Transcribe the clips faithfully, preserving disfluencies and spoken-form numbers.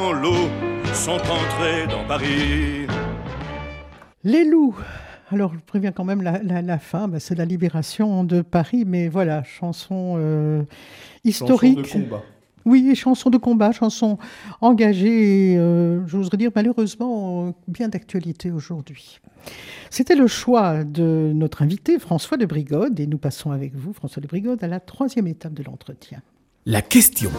Loups sont entrés dans Paris. Les loups. Alors, je préviens quand même, la, la, la fin, bah, c'est la libération de Paris, mais voilà, chanson euh, historique. Chanson de combat. Oui, chanson de combat, chanson engagée, et, euh, j'oserais dire malheureusement, bien d'actualité aujourd'hui. C'était le choix de notre invité, François de Brigode, et nous passons avec vous, François de Brigode, à la troisième étape de l'entretien. La question.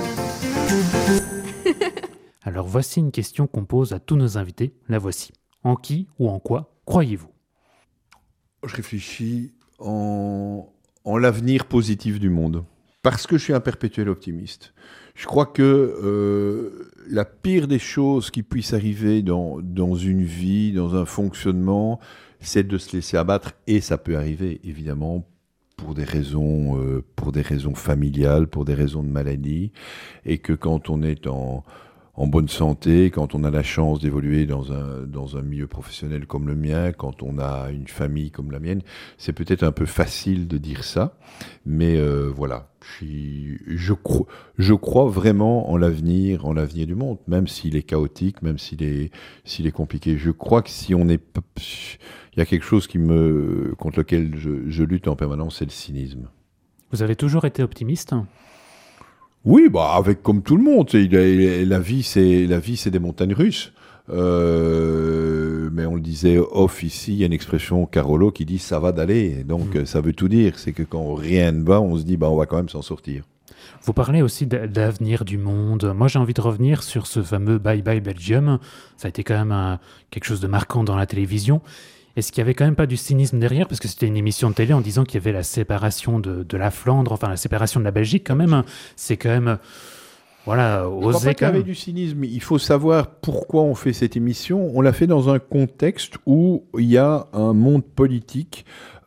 Alors voici une question qu'on pose à tous nos invités, la voici. En qui ou en quoi croyez-vous ? Je réfléchis en, en l'avenir positif du monde. Parce que je suis un perpétuel optimiste. Je crois que euh, la pire des choses qui puissent arriver dans, dans une vie, dans un fonctionnement, c'est de se laisser abattre. Et ça peut arriver, évidemment, pour des raisons, euh, pour des raisons familiales, pour des raisons de maladie. Et que quand on est en... en bonne santé, quand on a la chance d'évoluer dans un, dans un milieu professionnel comme le mien, quand on a une famille comme la mienne, c'est peut-être un peu facile de dire ça, mais euh, voilà, je, suis, je, cro- je crois vraiment en l'avenir, en l'avenir du monde, même s'il est chaotique, même s'il est, s'il est compliqué. Je crois que si on est... Il y a quelque chose qui me, contre lequel je, je lutte en permanence, c'est le cynisme. Vous avez toujours été optimiste ? Oui, bah avec comme tout le monde, il a, la vie c'est la vie c'est des montagnes russes. Euh, mais on le disait off ici, il y a une expression Carolo qui dit ça va d'aller. Donc mmh. ça veut tout dire, c'est que quand rien ne va, on se dit bah on va quand même s'en sortir. Vous parlez aussi d'avenir du monde. Moi j'ai envie de revenir sur ce fameux Bye Bye Belgium. Ça a été quand même un, quelque chose de marquant dans la télévision. Est-ce qu'il n'y avait quand même pas du cynisme derrière ? Parce que c'était une émission de télé en disant qu'il y avait la séparation de, de la Flandre, enfin la séparation de la Belgique quand même. C'est quand même, voilà, osé. Je crois pas qu'il y avait du cynisme. Il faut savoir pourquoi on fait cette émission. On l'a fait dans un contexte où il y a un monde politique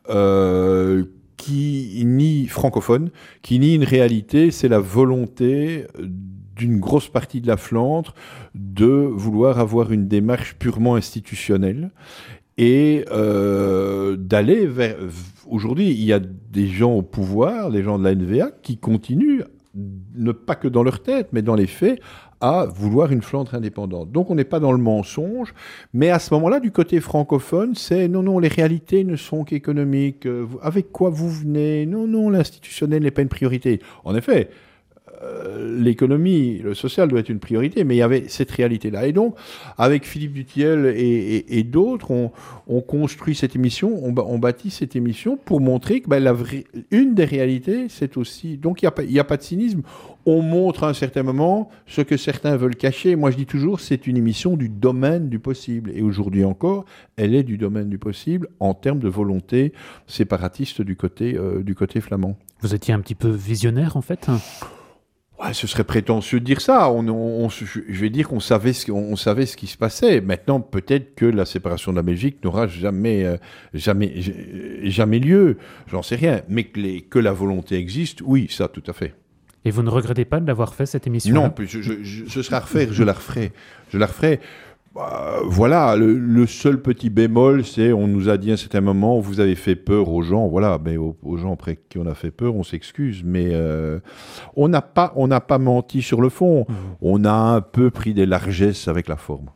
euh, qui nie, francophone, qui nie une réalité, c'est la volonté d'une grosse partie de la Flandre de vouloir avoir une démarche purement institutionnelle. Et euh, d'aller vers... Aujourd'hui, il y a des gens au pouvoir, des gens de la N V A, qui continuent, ne pas que dans leur tête, mais dans les faits, à vouloir une Flandre indépendante. Donc on n'est pas dans le mensonge, mais à ce moment-là, du côté francophone, c'est non, non, les réalités ne sont qu'économiques. Avec quoi vous venez ? Non, non, l'institutionnel n'est pas une priorité. En effet, Euh, l'économie, le social doit être une priorité, mais il y avait cette réalité-là. Et donc, avec Philippe Duthiel et, et, et d'autres, on, on construit cette émission, on, on bâtit cette émission pour montrer que ben, la vraie, une des réalités, c'est aussi... Donc, il n'y a, a pas de cynisme. On montre à un certain moment ce que certains veulent cacher. Moi, je dis toujours, c'est une émission du domaine du possible. Et aujourd'hui encore, elle est du domaine du possible en termes de volonté séparatiste du côté, euh, du côté flamand. Vous étiez un petit peu visionnaire, en fait ? Ouais, ce serait prétentieux de dire ça. On, on, on, je vais dire qu'on savait, ce, on, on savait ce qui se passait. Maintenant, peut-être que la séparation de la Belgique n'aura jamais, euh, jamais, jamais lieu. J'en sais rien. Mais que, les, que la volonté existe, oui, ça, tout à fait. Et vous ne regrettez pas d'avoir fait cette émission ? Non, je, je, je, ce sera à refaire, je la referai. Je la referai. Bah, voilà, le, le seul petit bémol, c'est on nous a dit à un certain moment, vous avez fait peur aux gens, voilà, mais aux, aux gens après qui on a fait peur, on s'excuse, mais euh, on n'a pas, on n'a pas menti sur le fond, mmh. On a un peu pris des largesses avec la forme.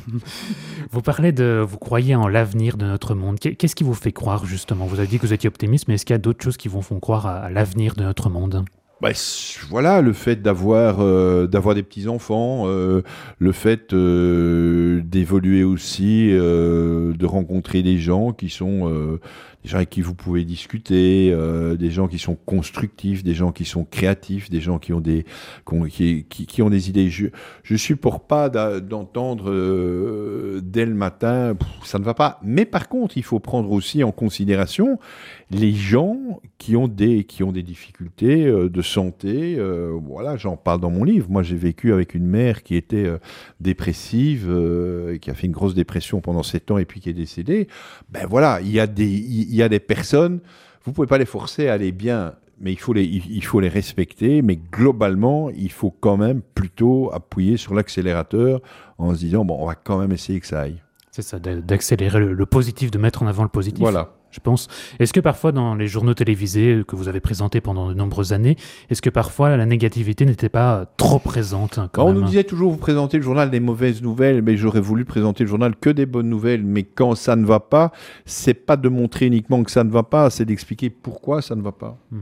Vous parlez de, vous croyez en l'avenir de notre monde. Qu'est-ce qui vous fait croire justement ? Vous avez dit que vous étiez optimiste, mais est-ce qu'il y a d'autres choses qui vous font croire à, à l'avenir de notre monde ? Bah, voilà, le fait d'avoir, euh, d'avoir des petits-enfants, euh, le fait euh, d'évoluer aussi, euh, de rencontrer des gens qui sont euh, des gens avec qui vous pouvez discuter, euh, des gens qui sont constructifs, des gens qui sont créatifs, des gens qui ont des, qui, qui, qui ont des idées. Je ne supporte pas d'entendre euh, dès le matin, pff, ça ne va pas. Mais par contre, il faut prendre aussi en considération les gens qui ont des, qui ont des difficultés euh, de santé. Euh, voilà, j'en parle dans mon livre. Moi, j'ai vécu avec une mère qui était euh, dépressive, euh, qui a fait une grosse dépression pendant sept ans et puis qui est décédée. Ben voilà, il y a des, il y a des personnes, vous ne pouvez pas les forcer à aller bien, mais il faut les, il faut les respecter. Mais globalement, il faut quand même plutôt appuyer sur l'accélérateur en se disant, bon, on va quand même essayer que ça aille. C'est ça, d'accélérer le, le positif, de mettre en avant le positif. Voilà. je pense. Est-ce que parfois, dans les journaux télévisés que vous avez présentés pendant de nombreuses années, est-ce que parfois la négativité n'était pas trop présente quand On même nous disait toujours, vous présentez le journal des mauvaises nouvelles, mais j'aurais voulu présenter le journal que des bonnes nouvelles. Mais quand ça ne va pas, c'est pas de montrer uniquement que ça ne va pas, c'est d'expliquer pourquoi ça ne va pas. Hmm.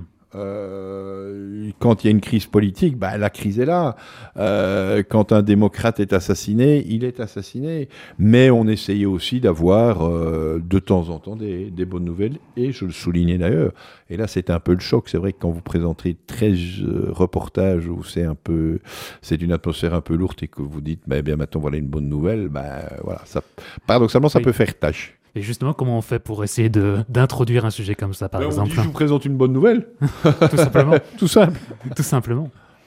Euh, quand il y a une crise politique, bah, la crise est là. Euh, quand un démocrate est assassiné, il est assassiné. Mais on essayait aussi d'avoir euh, de temps en temps des, des bonnes nouvelles, et je le soulignais d'ailleurs. Et là, c'était un peu le choc. C'est vrai que quand vous présentez treize euh, reportages où c'est un peu, c'est une atmosphère un peu lourde et que vous dites, bah, bien maintenant voilà une bonne nouvelle, bah, voilà, ça, paradoxalement, ça oui. peut faire tâche. Et justement, comment on fait pour essayer de, d'introduire un sujet comme ça, par ben exemple? On dit, je vous présente une bonne nouvelle. Tout simplement. Tout simple. Tout simplement.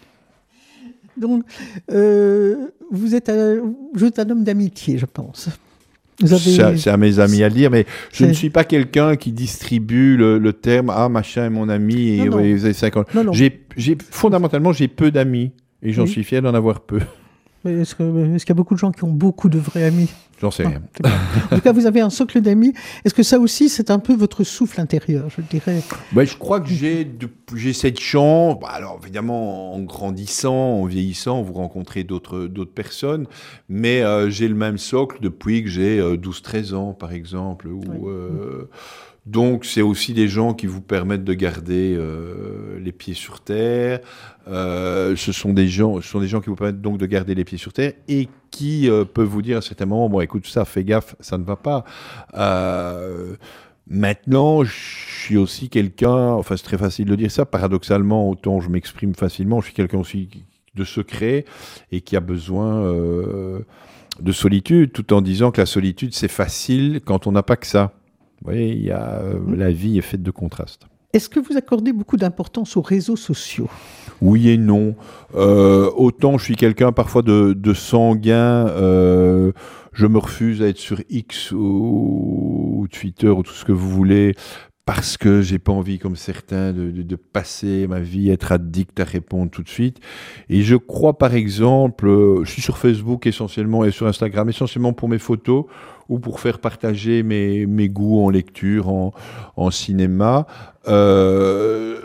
Donc, euh, vous, êtes un, vous êtes un homme d'amitié, je pense. Vous avez... c'est, à, c'est à mes amis à le dire, mais je c'est... ne suis pas quelqu'un qui distribue le, le terme « Ah, machin est mon ami et non, ouais, non. vous avez cinquante » Non, non. J'ai, j'ai, fondamentalement, j'ai peu d'amis et j'en oui. suis fier d'en avoir peu. Mais est-ce, que, est-ce qu'il y a beaucoup de gens qui ont beaucoup de vrais amis? J'en sais rien. Ah, en tout cas, vous avez un socle d'amis. Est-ce que ça aussi, c'est un peu votre souffle intérieur, je dirais? Ben, je crois que j'ai, de, j'ai cette chance. Bah, alors, évidemment, en grandissant, en vieillissant, vous rencontrez d'autres, d'autres personnes. Mais euh, j'ai le même socle depuis que j'ai euh, douze treize ans, par exemple. Où, oui. euh, donc, c'est aussi des gens qui vous permettent de garder euh, les pieds sur terre. Euh, ce sont des gens, ce sont des gens qui vous permettent donc de garder les pieds sur terre et qui euh, peuvent vous dire à certains moments, bon, écoute, ça, fais gaffe, ça ne va pas. Euh, maintenant, je suis aussi quelqu'un, enfin, c'est très facile de dire ça, paradoxalement, autant je m'exprime facilement, je suis quelqu'un aussi de secret et qui a besoin euh, de solitude, tout en disant que la solitude, c'est facile quand on n'a pas que ça. Vous voyez, il y a, euh, mmh. la vie est faite de contrastes. Est-ce que vous accordez beaucoup d'importance aux réseaux sociaux? Oui et non. Euh, autant je suis quelqu'un parfois de, de sanguin, euh, je me refuse à être sur X ou, ou Twitter ou tout ce que vous voulez, parce que j'ai pas envie, comme certains, de, de, de passer ma vie, être addict à répondre tout de suite. Et je crois, par exemple, euh, je suis sur Facebook essentiellement et sur Instagram, essentiellement pour mes photos ou pour faire partager mes, mes goûts en lecture, en, en cinéma. Euh,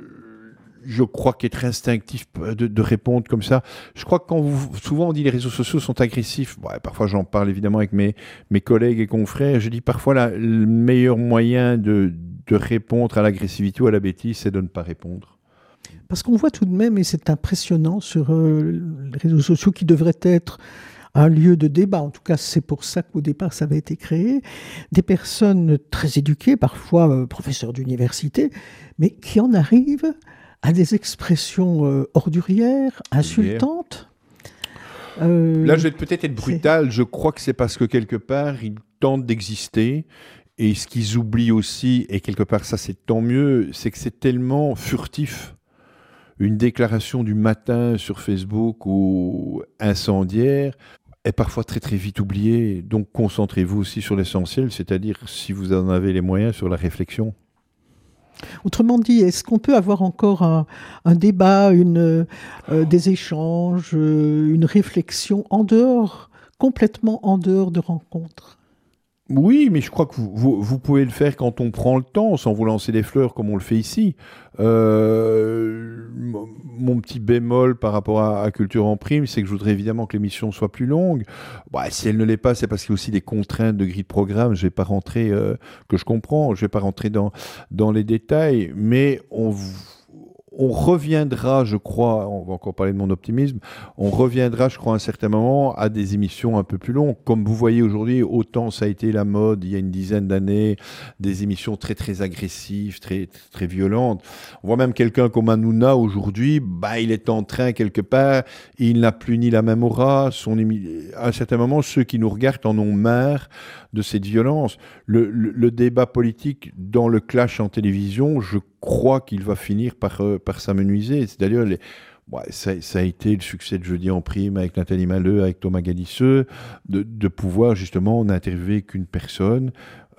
je crois qu'être instinctif de, de répondre comme ça, je crois que quand vous, souvent on dit les réseaux sociaux sont agressifs, ouais, parfois j'en parle évidemment avec mes, mes collègues et confrères, je dis parfois la, le meilleur moyen de, de répondre à l'agressivité ou à la bêtise, c'est de ne pas répondre. Parce qu'on voit tout de même, et c'est impressionnant sur euh, les réseaux sociaux qui devraient être un lieu de débat, en tout cas c'est pour ça qu'au départ ça avait été créé, des personnes très éduquées, parfois euh, professeurs d'université, mais qui en arrivent à des expressions euh, ordurières, insultantes. Euh, Là je vais peut-être être brutal, c'est... je crois que c'est parce que quelque part ils tentent d'exister, et ce qu'ils oublient aussi, et quelque part ça c'est tant mieux, c'est que c'est tellement furtif. Une déclaration du matin sur Facebook ou incendiaire est parfois très très vite oubliée. Donc concentrez-vous aussi sur l'essentiel, c'est-à-dire, si vous en avez les moyens, sur la réflexion. Autrement dit, est-ce qu'on peut avoir encore un, un débat, une, euh, des échanges, euh, une réflexion en dehors, complètement en dehors de rencontres ? Oui, mais je crois que vous, vous, vous pouvez le faire quand on prend le temps, sans vous lancer des fleurs comme on le fait ici. Euh, mon petit bémol par rapport à, à Culture en Prime, c'est que je voudrais évidemment que l'émission soit plus longue. Bah, si elle ne l'est pas, c'est parce qu'il y a aussi des contraintes de grille de programme. Je ne vais pas rentrer, euh, que je comprends, je ne vais pas rentrer dans, dans les détails, mais on... On reviendra, je crois, on va encore parler de mon optimisme, on reviendra, je crois, à un certain moment à des émissions un peu plus longues. Comme vous voyez aujourd'hui, autant ça a été la mode il y a une dizaine d'années, des émissions très très agressives, très très, très violentes. On voit même quelqu'un comme Hanouna aujourd'hui, bah, il est en train quelque part, il n'a plus ni la même aura. Son émi... À un certain moment, ceux qui nous regardent en ont marre de cette violence. Le, le, le débat politique dans le clash en télévision, je crois qu'il va finir par, euh, par s'amenuiser. C'est d'ailleurs, les, ouais, ça, ça a été le succès de Jeudi en Prime avec Nathalie Maleux, avec Thomas Gadisseux, de, de pouvoir justement n'interviewer qu'une personne,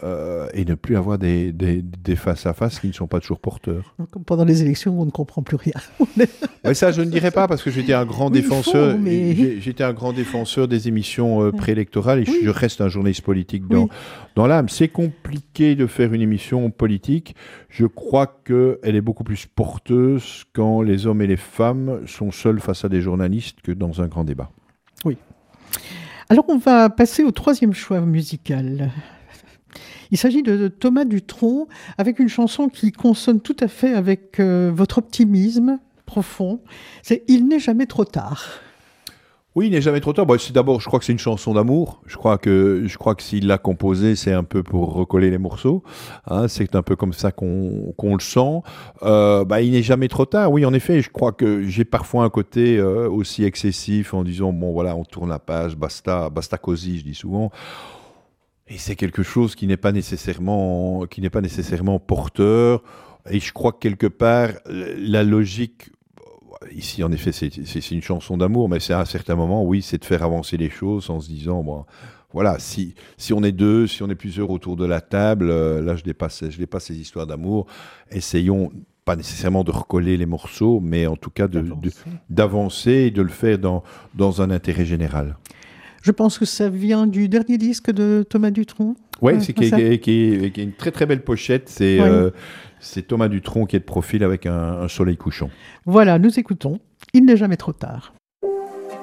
euh, et ne plus avoir des, des, des face-à-face qui ne sont pas toujours porteurs. Comme pendant les élections, on ne comprend plus rien. Ouais, ça, je ne dirais pas, parce que j'étais un grand Oui, défenseur. il faut, mais- j'ai- J'étais un grand défenseur des émissions euh, préélectorales, et Oui. je reste un journaliste politique dans, Oui. dans l'âme. C'est compliqué de faire une émission politique. Je crois qu'elle est beaucoup plus porteuse quand les hommes et les femmes sont seuls face à des journalistes que dans un grand débat. Alors, on va passer au troisième choix musical. Il s'agit de Thomas Dutronc, avec une chanson qui consonne tout à fait avec euh, votre optimisme profond. C'est « Il n'est jamais trop tard ». Oui, il n'est jamais trop tard. Bon, c'est d'abord, je crois que c'est une chanson d'amour. Je crois que, je crois que s'il l'a composée, c'est un peu pour recoller les morceaux. Hein, c'est un peu comme ça qu'on qu'on le sent. Euh, bah, il n'est jamais trop tard. Oui, en effet, je crois que j'ai parfois un côté euh, aussi excessif en disant, bon, voilà, on tourne la page, basta, basta così, je dis souvent. Et c'est quelque chose qui n'est pas nécessairement, qui n'est pas nécessairement porteur. Et je crois que quelque part, la logique, ici en effet c'est, c'est, c'est une chanson d'amour, mais c'est à un certain moment, oui, c'est de faire avancer les choses en se disant, bon, voilà, si, si on est deux, si on est plusieurs autour de la table, euh, là je dépasse, je dépasse ces histoires d'amour, essayons pas nécessairement de recoller les morceaux, mais en tout cas de, de, d'avancer et de le faire dans, dans un intérêt général. Je pense que ça vient du dernier disque de Thomas Dutronc. Oui, Ouais, c'est qui, ça. qui, qui, qui est une très très belle pochette. C'est, Oui. euh, c'est Thomas Dutronc qui est de profil avec un, un soleil couchant. Voilà, nous écoutons « Il n'est jamais trop tard ».